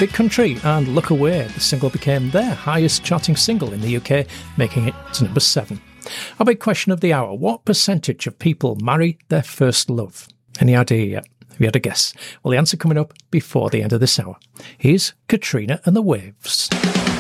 Big Country and Look Away. The single became their highest charting single in the UK, making it to number 7. Our big question of the hour: what percentage of people marry their first love? Any idea yet? Have you had a guess? Well, the answer coming up before the end of this hour. Here's Katrina and the Waves.